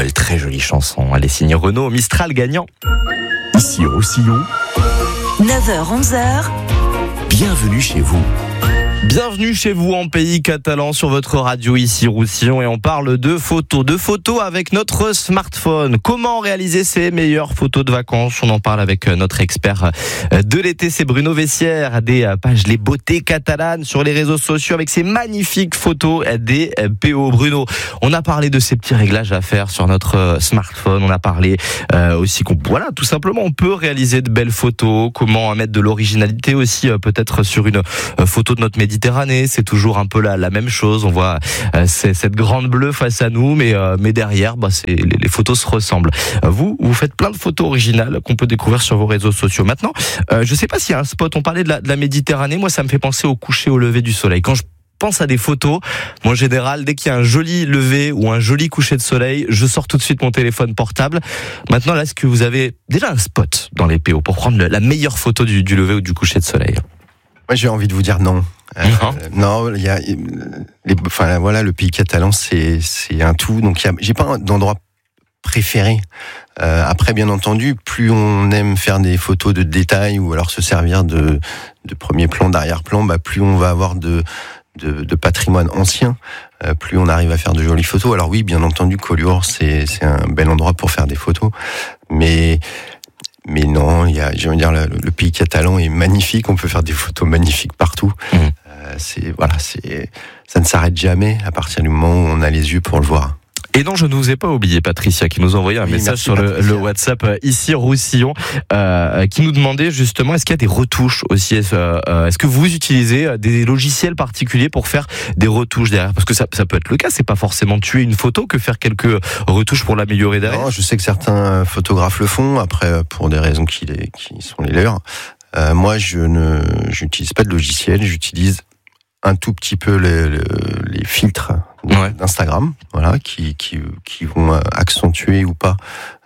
nouvelle très jolie chanson. Elle est signée Renaud, Mistral gagnant. Ici Roussillon, 9h-11h, bienvenue chez vous. Bienvenue chez vous en pays catalan sur votre radio ici Roussillon et on parle de photos avec notre smartphone. Comment réaliser ses meilleures photos de vacances? On en parle avec notre expert de l'été, c'est Bruno Vessière des pages Les Beautés Catalanes sur les réseaux sociaux avec ses magnifiques photos des PO. Bruno, on a parlé de ces petits réglages à faire sur notre smartphone, on a parlé aussi tout simplement on peut réaliser de belles photos, comment mettre de l'originalité aussi peut-être sur une photo de notre Méditerranée, c'est toujours un peu la même chose. On voit cette grande bleue face à nous, mais derrière, les photos se ressemblent. Vous faites plein de photos originales qu'on peut découvrir sur vos réseaux sociaux. Maintenant, je sais pas s'il y a un spot. On parlait de la Méditerranée. Moi, ça me fait penser au coucher, au lever du soleil. Quand je pense à des photos, moi en général, dès qu'il y a un joli lever ou un joli coucher de soleil, je sors tout de suite mon téléphone portable. Maintenant, là, est-ce que vous avez déjà un spot dans les PO pour prendre la meilleure photo du lever ou du coucher de soleil? Moi, j'ai envie de vous dire non. Non, il y a le pays catalan, c'est un tout. Donc, j'ai pas d'endroit préféré. Après, bien entendu, plus on aime faire des photos de détail ou alors se servir de premier plan, d'arrière-plan, plus on va avoir de patrimoine ancien, plus on arrive à faire de jolies photos. Alors oui, bien entendu, Collioure, c'est un bel endroit pour faire des photos, mais non, le pays catalan est magnifique. On peut faire des photos magnifiques partout. Ça ne s'arrête jamais à partir du moment où on a les yeux pour le voir. Et non, je ne vous ai pas oublié, Patricia, qui nous a envoyé un message sur le WhatsApp ici Roussillon, qui nous demandait justement, est-ce qu'il y a des retouches aussi? Est-ce que vous utilisez des logiciels particuliers pour faire des retouches derrière? Parce que ça peut être le cas, c'est pas forcément tuer une photo que faire quelques retouches pour l'améliorer derrière. Non, je sais que certains photographes le font, après pour des raisons qui sont les leurs. Moi, j'utilise pas de logiciel, j'utilise un tout petit peu les filtres d'Instagram, qui vont accentuer ou pas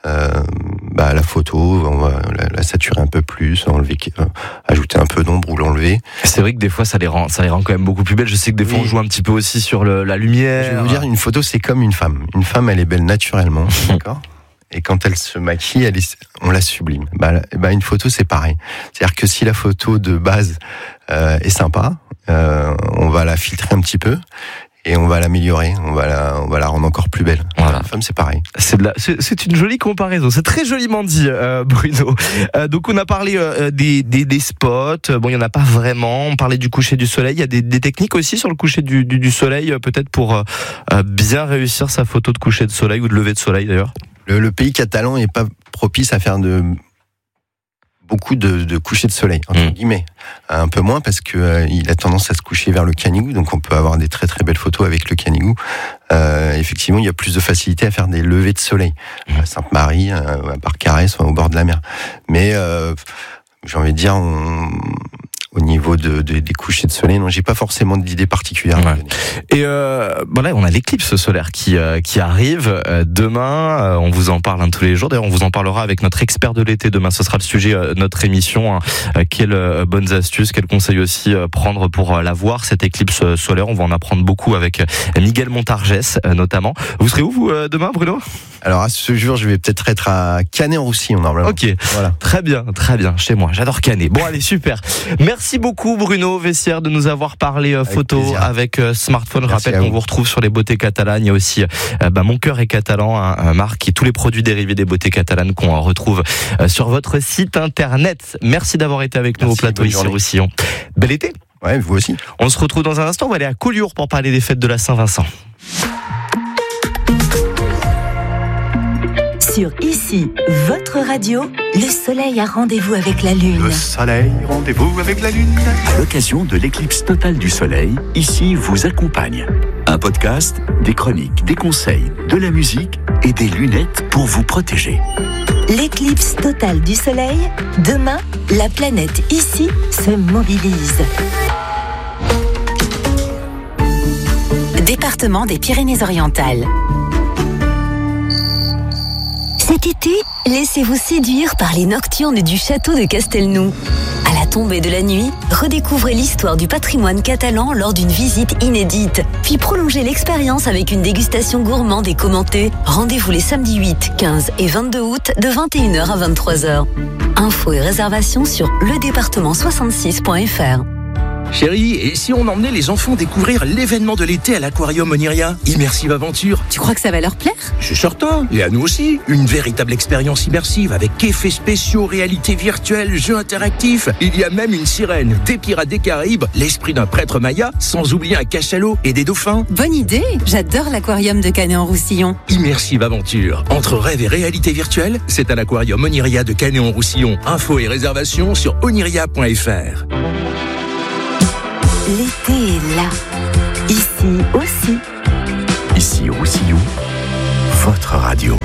la photo. On va la saturer un peu plus, ajouter un peu d'ombre ou l'enlever. C'est vrai que des fois ça les rend quand même beaucoup plus belles. Je sais que des fois on joue un petit peu aussi sur la lumière. Je vais vous dire, une photo c'est comme une femme. Une femme, elle est belle naturellement, d'accord ? Et quand elle se maquille, on la sublime. Une photo, c'est pareil. C'est-à-dire que si la photo de base est sympa, on va la filtrer un petit peu et on va l'améliorer. On va la rendre encore plus belle. Voilà. La femme, c'est pareil. C'est une jolie comparaison. C'est très joliment dit, Bruno. Donc on a parlé des spots. Bon, il y en a pas vraiment. On parlait du coucher du soleil. Il y a des techniques aussi sur le coucher du soleil, peut-être pour bien réussir sa photo de coucher de soleil ou de lever de soleil d'ailleurs. Le pays catalan n'est pas propice à faire beaucoup de couchers de soleil, entre guillemets. Un peu moins parce que il a tendance à se coucher vers le Canigou, donc on peut avoir des très très belles photos avec le Canigou. Effectivement, il y a plus de facilité à faire des levées de soleil. À Sainte-Marie, à Barcarès, soit au bord de la mer. Mais j'ai envie de dire, au niveau des couchers de soleil, non, j'ai pas forcément d'idée particulière. Ouais. Et là, on a l'éclipse solaire qui arrive demain. On vous en parle tous les jours. D'ailleurs, on vous en parlera avec notre expert de l'été demain. Ce sera le sujet de notre émission. Quelles bonnes astuces, quels conseils aussi prendre pour la voir, cette éclipse solaire. On va en apprendre beaucoup avec Miguel Montargès notamment. Vous serez où vous demain, Bruno? Alors à ce jour, je vais peut-être être à Canet-en-Roussillon normalement. Ok, voilà. Très bien, chez moi. J'adore Canet. Bon, allez, super. Merci beaucoup Bruno Vessière de nous avoir parlé photo avec smartphone. Je rappelle qu'on vous retrouve sur les Beautés Catalanes. Il y a aussi Mon Cœur est Catalan, marque et tous les produits dérivés des Beautés Catalanes qu'on retrouve sur votre site internet. Merci d'avoir été avec nous au plateau ici Roussillon. Bel été. Ouais, vous aussi. On se retrouve dans un instant. On va aller à Collioure pour parler des fêtes de la Saint-Vincent. Sur Ici, votre radio, le soleil a rendez-vous avec la lune. Le soleil, rendez-vous avec la lune. À l'occasion de l'éclipse totale du soleil, Ici vous accompagne. Un podcast, des chroniques, des conseils, de la musique et des lunettes pour vous protéger. L'éclipse totale du soleil, demain, la planète Ici se mobilise. Département des Pyrénées-Orientales. Cet été, laissez-vous séduire par les nocturnes du château de Castelnou. À la tombée de la nuit, redécouvrez l'histoire du patrimoine catalan lors d'une visite inédite. Puis prolongez l'expérience avec une dégustation gourmande et commentée. Rendez-vous les samedis 8, 15 et 22 août de 21h à 23h. Infos et réservations sur ledépartement66.fr. Chérie, et si on emmenait les enfants découvrir l'événement de l'été à l'Aquarium Oniria, Immersive Aventure? Tu crois que ça va leur plaire? C'est certain, et à nous aussi. Une véritable expérience immersive avec effets spéciaux, réalité virtuelle, jeux interactifs. Il y a même une sirène, des pirates des Caraïbes, l'esprit d'un prêtre maya, sans oublier un cachalot et des dauphins. Bonne idée! J'adore l'Aquarium de Canet-en-Roussillon. Immersive Aventure, entre rêve et réalité virtuelle, c'est à l'Aquarium Oniria de Canet-en-Roussillon. Infos et réservations sur oniria.fr. L'été est là. Ici aussi. Ici Roussillon, votre radio.